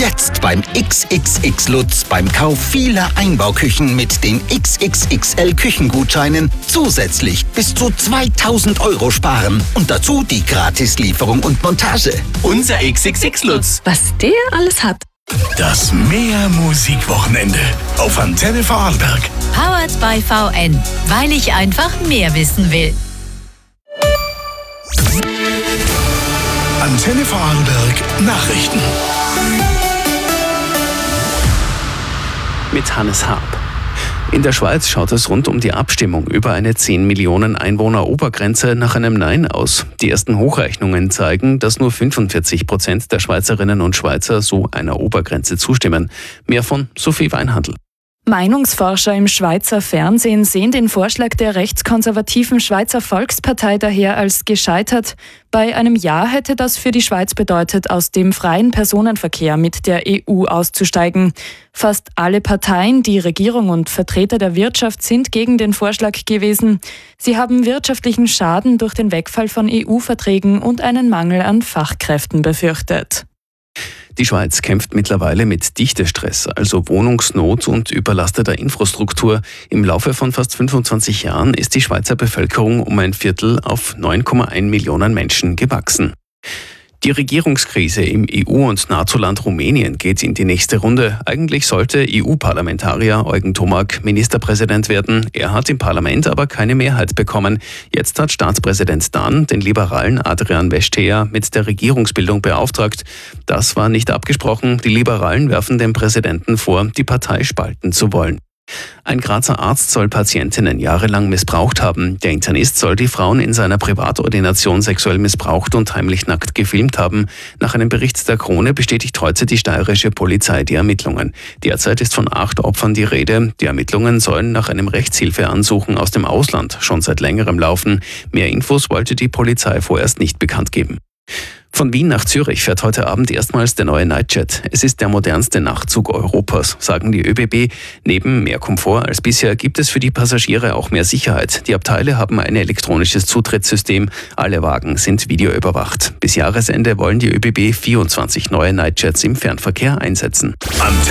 Jetzt beim XXX Lutz beim Kauf vieler Einbauküchen mit den XXXL Küchengutscheinen zusätzlich bis zu 2.000 € sparen. Und dazu die Gratislieferung und Montage. Unser XXX Lutz. Was der alles hat. Das Mehr-Musik-Wochenende auf Antenne Vorarlberg. Powered by VN, weil ich einfach mehr wissen will. Antenne Vorarlberg Nachrichten. Mit Hannes Harp. In der Schweiz schaut es rund um die Abstimmung über eine 10 Millionen Einwohner-Obergrenze nach einem Nein aus. Die ersten Hochrechnungen zeigen, dass nur 45% der Schweizerinnen und Schweizer so einer Obergrenze zustimmen. Mehr von Sophie Weinhandl. Meinungsforscher im Schweizer Fernsehen sehen den Vorschlag der rechtskonservativen Schweizer Volkspartei daher als gescheitert. Bei einem Ja hätte das für die Schweiz bedeutet, aus dem freien Personenverkehr mit der EU auszusteigen. Fast alle Parteien, die Regierung und Vertreter der Wirtschaft sind gegen den Vorschlag gewesen. Sie haben wirtschaftlichen Schaden durch den Wegfall von EU-Verträgen und einen Mangel an Fachkräften befürchtet. Die Schweiz kämpft mittlerweile mit Dichtestress, also Wohnungsnot und überlasteter Infrastruktur. Im Laufe von fast 25 Jahren ist die Schweizer Bevölkerung um ein Viertel auf 9,1 Millionen Menschen gewachsen. Die Regierungskrise im EU- und NATO-Land Rumänien geht in die nächste Runde. Eigentlich sollte EU-Parlamentarier Eugen Tomak Ministerpräsident werden. Er hat im Parlament aber keine Mehrheit bekommen. Jetzt hat Staatspräsident Dan den liberalen Adrian Vesteja mit der Regierungsbildung beauftragt. Das war nicht abgesprochen. Die Liberalen werfen dem Präsidenten vor, die Partei spalten zu wollen. Ein Grazer Arzt soll Patientinnen jahrelang missbraucht haben. Der Internist soll die Frauen in seiner Privatordination sexuell missbraucht und heimlich nackt gefilmt haben. Nach einem Bericht der Krone bestätigt heute die steirische Polizei die Ermittlungen. Derzeit ist von 8 Opfern die Rede. Die Ermittlungen sollen nach einem Rechtshilfeansuchen aus dem Ausland schon seit längerem laufen. Mehr Infos wollte die Polizei vorerst nicht bekannt geben. Von Wien nach Zürich fährt heute Abend erstmals der neue Nightjet. Es ist der modernste Nachtzug Europas, sagen die ÖBB. Neben mehr Komfort als bisher gibt es für die Passagiere auch mehr Sicherheit. Die Abteile haben ein elektronisches Zutrittssystem. Alle Wagen sind videoüberwacht. Bis Jahresende wollen die ÖBB 24 neue Nightjets im Fernverkehr einsetzen.